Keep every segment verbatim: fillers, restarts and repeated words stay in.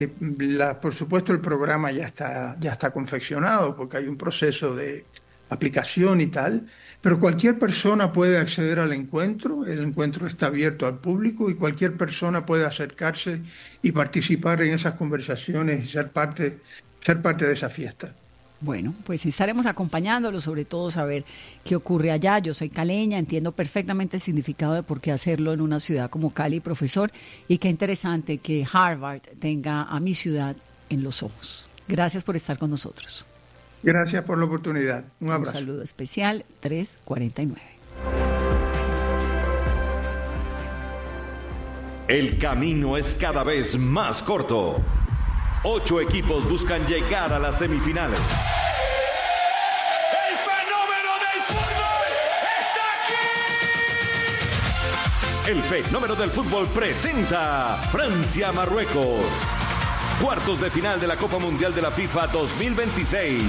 La, por supuesto, el programa ya está, ya está confeccionado porque hay un proceso de aplicación y tal, pero cualquier persona puede acceder al encuentro. El encuentro está abierto al público y cualquier persona puede acercarse y participar en esas conversaciones y ser parte, ser parte de esa fiesta. Bueno, pues estaremos acompañándolo, sobre todo saber qué ocurre allá. Yo soy caleña, entiendo perfectamente el significado de por qué hacerlo en una ciudad como Cali, profesor, y qué interesante que Harvard tenga a mi ciudad en los ojos. Gracias por estar con nosotros. Gracias por la oportunidad. Un abrazo. Un saludo especial, tres cuarenta y nueve. El camino es cada vez más corto. Ocho equipos buscan llegar a las semifinales. ¡El fenómeno del fútbol está aquí! El fenómeno del fútbol presenta Francia-Marruecos. Cuartos de final de la Copa Mundial de la FIFA dos mil veintiséis.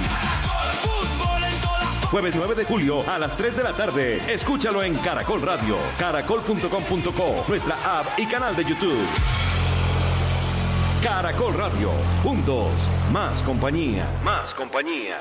Jueves nueve de julio a las tres de la tarde. Escúchalo en Caracol Radio, caracol punto com punto co, nuestra app y canal de YouTube. Caracol Radio, juntos, más compañía. Más compañía.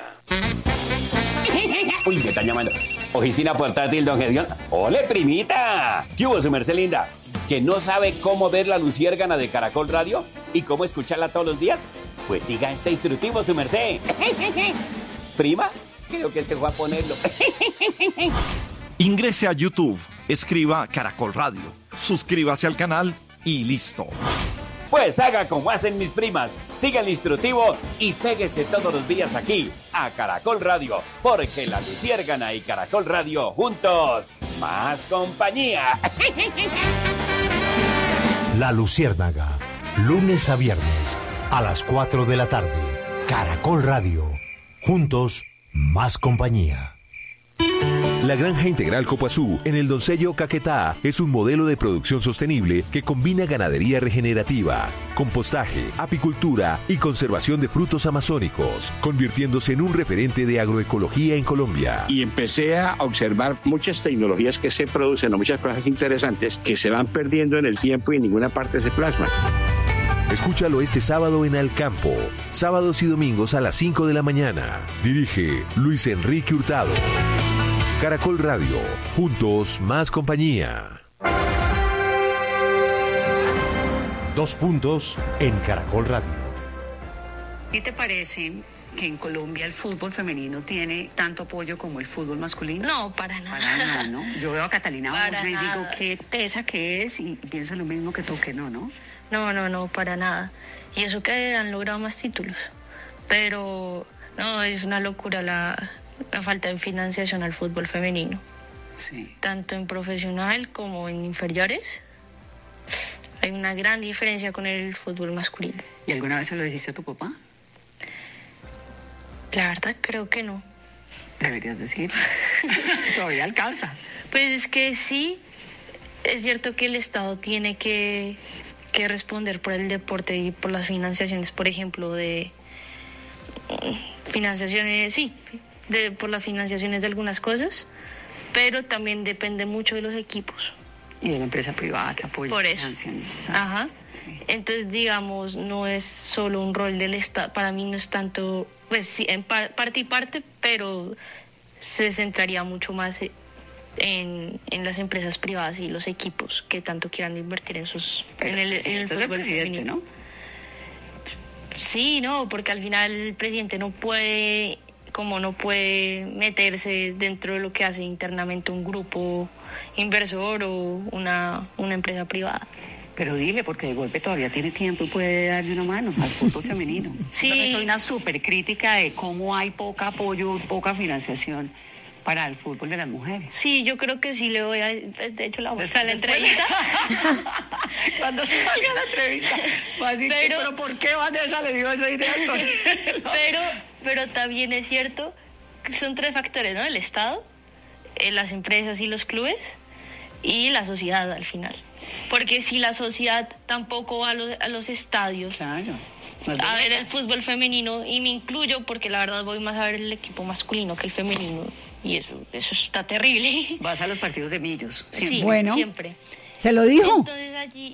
Uy, me están llamando. Oficina portátil, don Gedeón. ¡Ole, primita! ¿Qué hubo, su merced linda? ¿Que no sabe cómo ver la luciérgana de Caracol Radio? ¿Y cómo escucharla todos los días? Pues siga este instructivo, su merced. ¿Prima? Creo que se fue a ponerlo. Ingrese a YouTube, escriba Caracol Radio, suscríbase al canal y listo. Pues haga como hacen mis primas, siga el instructivo y péguese todos los días aquí, a Caracol Radio, porque la luciérgana y Caracol Radio juntos, más compañía. La Luciérnaga, lunes a viernes, a las cuatro de la tarde. Caracol Radio, juntos, más compañía. La Granja Integral Copuazú, en el Doncello Caquetá, es un modelo de producción sostenible que combina ganadería regenerativa, compostaje, apicultura y conservación de frutos amazónicos, convirtiéndose en un referente de agroecología en Colombia. Y empecé a observar muchas tecnologías que se producen, o muchas cosas interesantes que se van perdiendo en el tiempo y en ninguna parte se plasman. Escúchalo este sábado en Alcampo, sábados y domingos a las cinco de la mañana. Dirige Luis Enrique Hurtado. Caracol Radio, juntos más compañía. Dos puntos en Caracol Radio. ¿Qué te parece que en Colombia el fútbol femenino tiene tanto apoyo como el fútbol masculino? No, para nada. Para nada, ¿no? Yo veo a Catalina Bosme y digo, nada. qué tesa que es, y pienso lo mismo que tú, que no, ¿no? No, no, no, para nada. Y eso que han logrado más títulos. Pero, no, es una locura la... la falta de financiación al fútbol femenino. Sí. Tanto en profesional como en inferiores. Hay una gran diferencia con el fútbol masculino. ¿Y alguna vez se lo dijiste a tu papá? La verdad creo que no. Deberías decir. Todavía alcanza. Pues es que sí, es cierto que el Estado tiene que, que responder por el deporte y por las financiaciones, por ejemplo, de financiaciones, sí, de, por las financiaciones de algunas cosas, pero también depende mucho de los equipos. Y de la empresa privada que apoya. Por eso. Ajá. Sí. Entonces, digamos, no es solo un rol del Estado, para mí no es tanto, pues sí, en par, parte y parte, pero se centraría mucho más en, en las empresas privadas y los equipos que tanto quieran invertir en sus pero en el, sí, en el fútbol presidente, femenino, ¿no? Sí, no, porque al final el presidente no puede, como no puede meterse dentro de lo que hace internamente un grupo inversor o una, una empresa privada. Pero dile, porque de golpe todavía tiene tiempo y puede darle una mano al fútbol femenino. Sí. Yo soy una súper crítica de cómo hay poca apoyo, poca financiación para el fútbol de las mujeres. Sí, yo creo que sí le voy a... De hecho, la voy a mostrar la entrevista. Cuando se salga la entrevista, va a decir, pero, pero ¿por qué Vanessa le dio esa idea? pero, pero también es cierto que son tres factores, ¿no? El Estado, eh, las empresas y los clubes y la sociedad al final. Porque si la sociedad tampoco va a los, a los estadios, claro, a ver el fútbol femenino, y me incluyo porque la verdad voy más a ver el equipo masculino que el femenino, y eso eso está terrible. Vas a los partidos de Millos. Sí, bueno, siempre. ¿Se lo dijo? Entonces allí...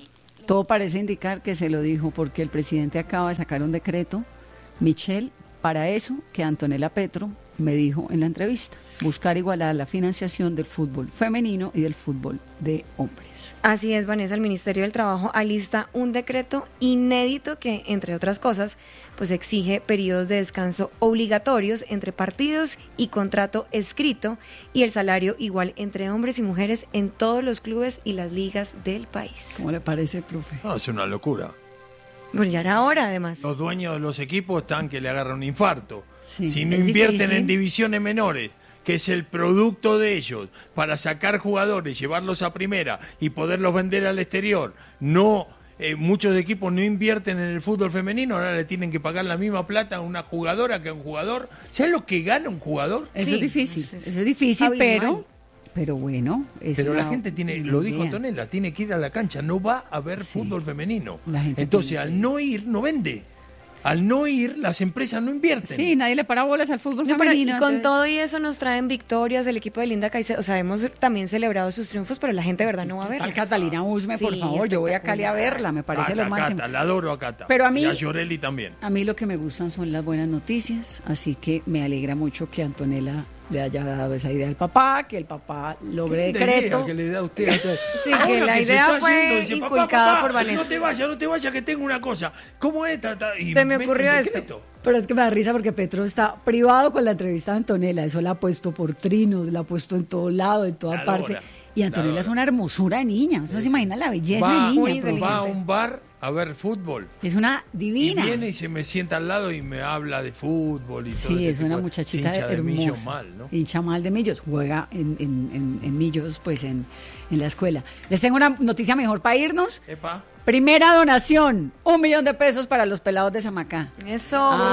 Todo parece indicar que se lo dijo porque el presidente acaba de sacar un decreto, Michel, para eso que Antonella Petro me dijo en la entrevista, buscar igualar la financiación del fútbol femenino y del fútbol de hombres. Así es, Vanessa, el Ministerio del Trabajo alista un decreto inédito que, entre otras cosas, pues exige periodos de descanso obligatorios entre partidos y contrato escrito y el salario igual entre hombres y mujeres en todos los clubes y las ligas del país. ¿Cómo le parece, profe? No, es una locura. Pues ya era hora, además. Los dueños de los equipos están que le agarran un infarto. Sí, si no es invierten difícil. en divisiones menores, que es el producto de ellos, para sacar jugadores, llevarlos a primera y poderlos vender al exterior, no... Eh, muchos equipos no invierten en el fútbol femenino, ahora le tienen que pagar la misma plata a una jugadora que a un jugador. ¿Sabes lo que gana un jugador? Eso Sí, es difícil, es- eso es difícil, abismal. pero, pero bueno. Es Pero una- la gente tiene, una lo dijo idea. Antonella, tiene que ir a la cancha, no va a ver Sí. fútbol femenino. La gente Entonces, tiene que al ir. no ir, no vende. Al no ir, las empresas no invierten. Sí, nadie le para bolas al fútbol No, pero y femenino. con entonces- todo y eso nos traen victorias, el equipo de Linda Caicedo, o sea, hemos también celebrado sus triunfos, pero la gente de verdad no va a ver. Tal Catalina Usme, por Sí, favor, yo voy a Cali a espectacular. verla, me parece Cata, lo máximo. Cata, la adoro a Cata. Pero a mí- Y a Llorelli también. A mí lo que me gustan son las buenas noticias, así que me alegra mucho que Antonella le haya dado esa idea al papá, que el papá logre ¿Qué idea decreto. que le da a usted? a usted? Sí, Ahora que la se idea está fue yendo, dice, papá, inculcada papá, por Vanessa. No te vayas, no te vayas, que tengo una cosa. ¿Cómo es? Ta, ta, y Se me mete ocurrió un esto. decreto. Pero es que me da risa porque Petro está privado con la entrevista de Antonella, eso la ha puesto por trinos, la ha puesto en todo lado, en toda La parte. adora, Y Antonella la es una hermosura de niña, usted no se imagina la belleza Va, de niña. muy profe. va a un bar a ver fútbol. Es una Y divina. viene y se me sienta al lado y me habla de fútbol y todo Sí, ese es tipo una de- muchachita hincha de Millo hermosa. mal, ¿no? Hincha mal de Millos. Juega en, en, en, en Millos, pues en, en la escuela. Les tengo una noticia mejor para irnos. Epa. Primera donación, un millón de pesos para los pelados de Zamacá. Eso,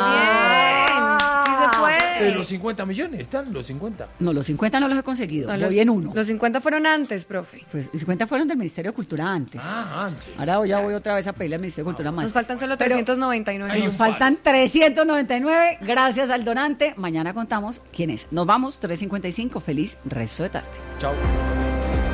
Ah. muy bien. Sí se puede. Eh, los cincuenta millones, ¿están los cincuenta? No, los cincuenta no los he conseguido. No, Voy los, en uno. Los cincuenta fueron antes, profe. Pues los cincuenta fueron del Ministerio de Cultura antes. Ah, antes. Ahora ya voy otra vez a pedirle al Ministerio de Cultura más. Nos faltan solo Pero trescientos noventa y nueve. hay Nos un faltan trescientos noventa y nueve. Gracias al donante. Mañana contamos quién es. Nos vamos, tres cincuenta y cinco. Feliz resto de tarde. Chao.